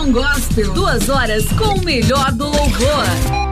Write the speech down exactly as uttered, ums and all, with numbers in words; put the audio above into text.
Gospel. Duas horas com o melhor do louvor.